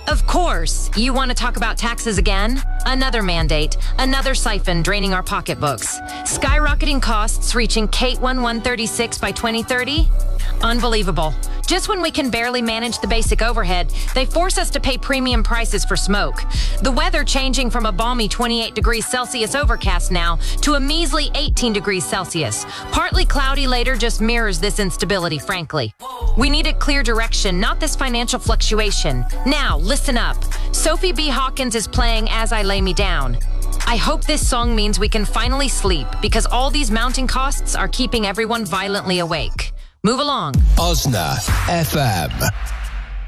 Of course. You want to talk about taxes again? Another mandate, another siphon draining our pocketbooks. Skyrocketing costs reaching Kate 1136 by 2030? Unbelievable. Just when we can barely manage the basic overhead, they force us to pay premium prices for smoke. The weather changing from a balmy 28 degrees Celsius overcast now to a measly 18 degrees Celsius. Partly cloudy later just mirrors this instability, frankly. We need a clear direction, not this financial fluctuation. Now, listen up. Sophie B. Hawkins is playing As I Lay Me Down. I hope this song means we can finally sleep, because all these mounting costs are keeping everyone violently awake. Move along. Osna FM.